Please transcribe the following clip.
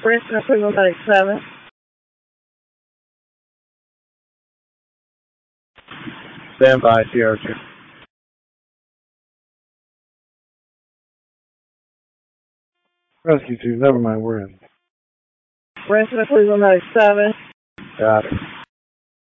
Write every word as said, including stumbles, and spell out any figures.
Rescue approval ninety-seven. Stand by, Sierra two. Rescue two, never mind, we're in. Rescue approval ninety-seven. Got it.